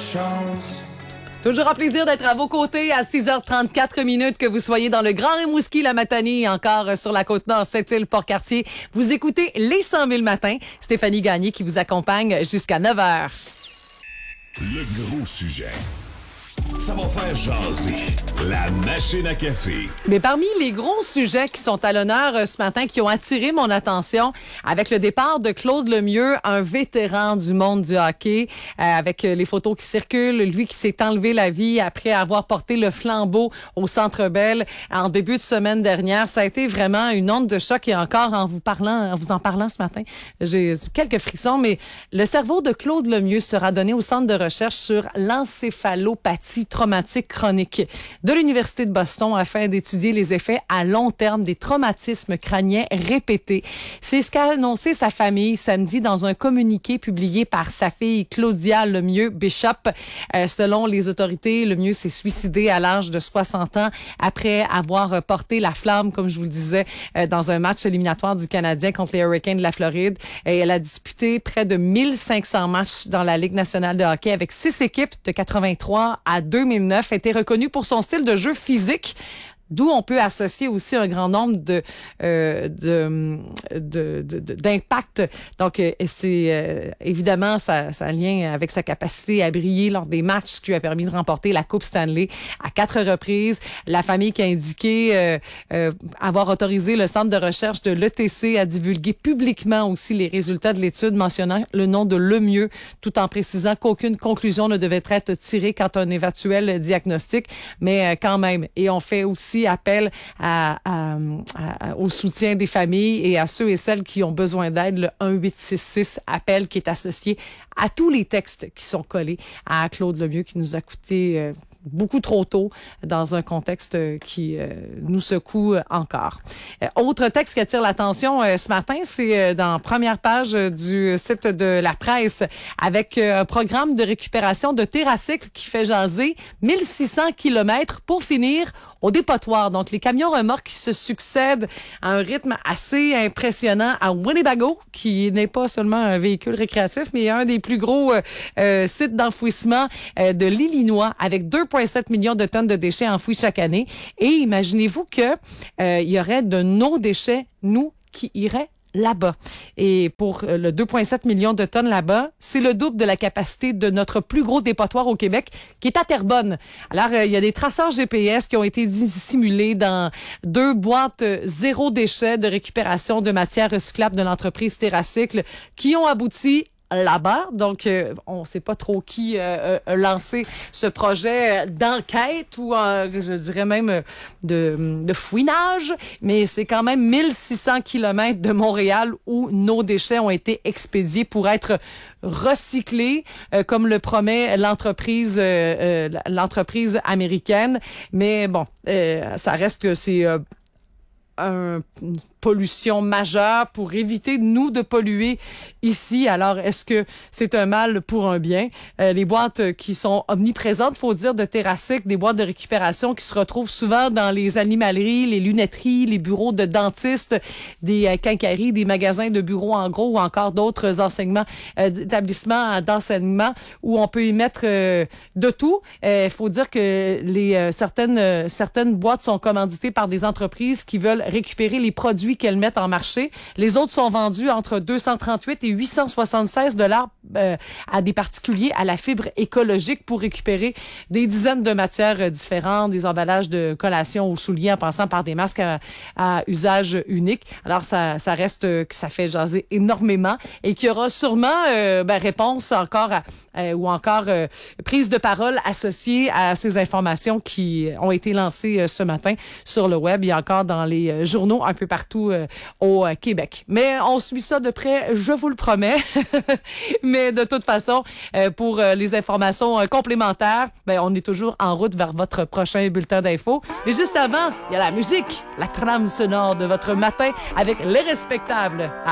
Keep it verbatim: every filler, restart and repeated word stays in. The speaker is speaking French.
chance. Toujours un plaisir d'être à vos côtés à six heures trente-quatre minutes, que vous soyez dans le Grand Rimouski, la Matanie, encore sur la Côte-Nord, Sept-Îles, Port-Cartier. Vous écoutez Les cent mille matins. Stéphanie Gagné qui vous accompagne jusqu'à neuf heures. Le gros sujet. Ça va faire jaser. La machine à café. Mais parmi les gros sujets qui sont à l'honneur euh, ce matin, qui ont attiré mon attention, avec le départ de Claude Lemieux, un vétéran du monde du hockey, euh, avec euh, les photos qui circulent, lui qui s'est enlevé la vie après avoir porté le flambeau au Centre Bell en début de semaine dernière. Ça a été vraiment une onde de choc, et encore en vous parlant, en vous en parlant ce matin, j'ai quelques frissons, mais le cerveau de Claude Lemieux sera donné au Centre de recherche sur l'encéphalopathie traumatique chronique de l'Université de Boston afin d'étudier les effets à long terme des traumatismes crâniens répétés. C'est ce qu'a annoncé sa famille samedi dans un communiqué publié par sa fille Claudia Lemieux Bishop. Euh, selon les autorités, Lemieux s'est suicidé à l'âge de soixante ans après avoir porté la flamme, comme je vous le disais, euh, dans un match éliminatoire du Canadien contre les Hurricanes de la Floride. Et elle a disputé près de mille cinq cents matchs dans la Ligue nationale de hockey avec six équipes de quatre-vingt-trois à deux mille neuf, a été reconnue pour son style de jeu physique, d'où on peut associer aussi un grand nombre de euh, de, de, de, de d'impacts. Donc, euh, c'est euh, évidemment ça, ça a un lien avec sa capacité à briller lors des matchs, qui lui a permis de remporter la Coupe Stanley à quatre reprises. La famille qui a indiqué euh, euh, avoir autorisé le centre de recherche de l'E T C à divulguer publiquement aussi les résultats de l'étude, mentionnant le nom de Lemieux, tout en précisant qu'aucune conclusion ne devait être tirée quant à un éventuel diagnostic, mais euh, quand même. Et on fait aussi appel à, à, à, au soutien des familles et à ceux et celles qui ont besoin d'aide. Le un huit six six appel qui est associé à tous les textes qui sont collés à Claude Lemieux, qui nous a coûté euh, beaucoup trop tôt dans un contexte qui euh, nous secoue encore. Euh, autre texte qui attire l'attention euh, ce matin, c'est euh, dans la première page euh, du site de la presse, avec euh, un programme de récupération de TerraCycle qui fait jaser mille six cents kilomètres pour finir au dépotoir. Donc, les camions remorques qui se succèdent à un rythme assez impressionnant à Winnebago, qui n'est pas seulement un véhicule récréatif, mais un des plus gros euh, euh, sites d'enfouissement euh, de l'Illinois, avec deux virgule sept millions de tonnes de déchets enfouis chaque année. Et imaginez-vous que euh, il y aurait de nos déchets, nous, qui iraient là-bas. Et pour le deux virgule sept millions de tonnes là-bas, c'est le double de la capacité de notre plus gros dépotoir au Québec, qui est à Terrebonne. Alors, euh, il y a des traceurs G P S qui ont été dissimulés dans deux boîtes euh, zéro déchet de récupération de matières recyclables de l'entreprise TerraCycle, qui ont abouti là-bas. Donc, euh, on ne sait pas trop qui euh, a lancé ce projet d'enquête ou, euh, je dirais même, de, de fouinage, mais c'est quand même mille six cents kilomètres de Montréal où nos déchets ont été expédiés pour être recyclés, euh, comme le promet l'entreprise euh, euh, l'entreprise américaine. Mais bon, euh, ça reste que c'est euh, un, une pollution majeure pour éviter, nous, de polluer ici. Alors, est-ce que c'est un mal pour un bien? Euh, les boîtes qui sont omniprésentes, faut dire, de TerraCycle, des boîtes de récupération qui se retrouvent souvent dans les animaleries, les lunetteries, les bureaux de dentistes, des euh, quincailleries, des magasins de bureaux en gros, ou encore d'autres enseignements, euh, établissements d'enseignement où on peut y mettre euh, de tout. Il euh, faut dire que les euh, certaines euh, certaines boîtes sont commanditées par des entreprises qui veulent récupérer les produits qu'elles mettent en marché. Les autres sont vendus entre deux cent trente-huit et huit cent soixante-seize dollars euh, à des particuliers à la fibre écologique pour récupérer des dizaines de matières euh, différentes, des emballages de collations aux souliers en passant par des masques à, à usage unique. Alors, ça, ça reste euh, que ça fait jaser énormément et qu'il y aura sûrement euh, ben, réponse encore à, euh, ou encore euh, prise de parole associée à ces informations qui ont été lancées euh, ce matin sur le web et encore dans les euh, journaux un peu partout euh, au euh, Québec. Mais on suit ça de près, je vous le promets. Mais de toute façon, euh, pour euh, les informations euh, complémentaires, ben, on est toujours en route vers votre prochain bulletin d'infos. Et juste avant, il y a la musique, la trame sonore de votre matin avec Les Respectables.